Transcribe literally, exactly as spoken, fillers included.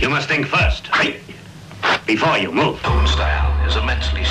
You must think first, before you move. Own style is immensely